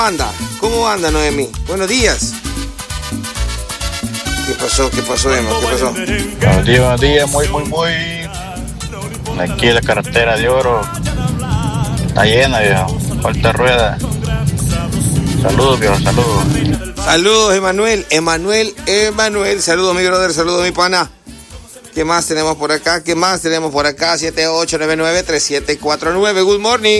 ¿Cómo anda, Noemí? Buenos días. ¿Qué pasó, Emma? ¿Qué pasó? Buenos días, muy. Aquí la carretera de Oro está llena, viejo. Falta rueda. Saludos, viejo, saludos. Saludos, Emanuel. Saludos, mi brother, saludos, mi pana. ¿Qué más tenemos por acá? 7899-3749. Good morning.